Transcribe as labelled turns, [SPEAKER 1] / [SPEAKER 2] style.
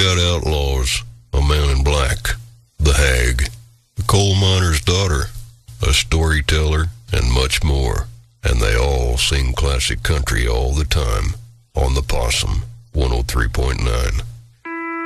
[SPEAKER 1] Got Outlaws, A Man in Black, The Hag, The Coal Miner's Daughter, A Storyteller, and much more. And they all sing classic country all the time on the Possum 103.9.